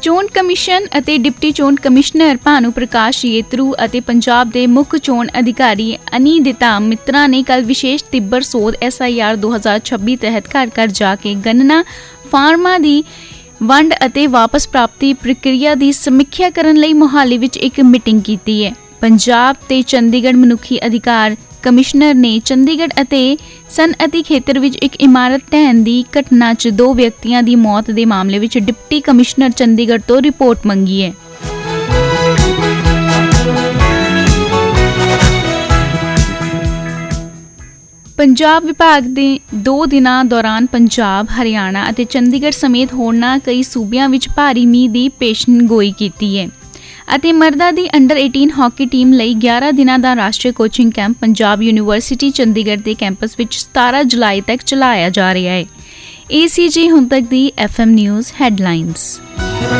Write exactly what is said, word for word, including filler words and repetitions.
ਚੋਣ ਕਮਿਸ਼ਨ ਅਤੇ ਡਿਪਟੀ ਚੋਣ ਕਮਿਸ਼ਨਰ ਭਾਨੂ ਪ੍ਰਕਾਸ਼ ਯੇਤਰੂ ਅਤੇ ਪੰਜਾਬ ਦੇ ਮੁੱਖ ਚੋਣ ਅਧਿਕਾਰੀ ਅਨੀਦਿਤਾ ਮਿੱਤਰਾ ਨੇ ਕੱਲ੍ਹ ਵਿਸ਼ੇਸ਼ ਤਿੱਬਰ ਸੋਧ ਐਸ ਆਈ ਆਰ ਦੋ ਹਜ਼ਾਰ ਛੱਬੀ ਤਹਿਤ ਘਰ ਘਰ ਜਾ ਕੇ ਗਣਨਾ ਫਾਰਮਾਂ ਦੀ ਵੰਡ ਅਤੇ ਵਾਪਸ ਪ੍ਰਾਪਤੀ ਪ੍ਰਕਿਰਿਆ ਦੀ ਸਮੀਖਿਆ ਕਰਨ ਲਈ ਮੁਹਾਲੀ ਵਿੱਚ ਇੱਕ ਮੀਟਿੰਗ ਕੀਤੀ ਹੈ। ਪੰਜਾਬ ਤੇ ਚੰਡੀਗੜ੍ਹ ਮਨੁੱਖੀ ਅਧਿਕਾਰ ਕਮਿਸ਼ਨਰ ਨੇ ਚੰਡੀਗੜ੍ਹ ਅਤੇ ਸਨਅਤੀ ਖੇਤਰ ਵਿੱਚ ਇੱਕ ਇਮਾਰਤ ਢਹਿਣ ਦੀ ਘਟਨਾ 'ਚ ਦੋ ਵਿਅਕਤੀਆਂ ਦੀ ਮੌਤ ਦੇ ਮਾਮਲੇ ਵਿੱਚ ਡਿਪਟੀ ਕਮਿਸ਼ਨਰ ਚੰਡੀਗੜ੍ਹ ਤੋਂ ਰਿਪੋਰਟ ਮੰਗੀ ਹੈ। ਪੰਜਾਬ ਵਿਭਾਗ ਦੇ ਦੋ ਦਿਨਾਂ ਦੌਰਾਨ ਪੰਜਾਬ, ਹਰਿਆਣਾ ਅਤੇ ਚੰਡੀਗੜ੍ਹ ਸਮੇਤ ਹੋਰਨਾਂ ਕਈ ਸੂਬਿਆਂ ਵਿੱਚ ਭਾਰੀ ਮੀਂਹ ਦੀ ਪੇਸ਼ਨਗੋਈ ਕੀਤੀ ਹੈ ਅਤੇ ਮਰਦਾਂ ਦੀ ਅੰਡਰ ਅਠਾਰਾਂ ਹਾਕੀ ਟੀਮ ਲਈ ਗਿਆਰਾਂ ਦਿਨਾਂ ਦਾ ਰਾਸ਼ਟਰੀ coaching camp Punjab university Chandigarh ਦੇ ਕੈਂਪਸ ਵਿੱਚ ਸਤਾਰਾਂ ਜੁਲਾਈ ਤੱਕ ਚਲਾਇਆ ਜਾ ਰਿਹਾ ਹੈ। ਏ ਸੀ ਜੀ ਹੁਣ ਤੱਕ ਦੀ ਐਫ ਐਮ ਨਿਊਜ਼ ਹੈਡਲਾਈਨਸ।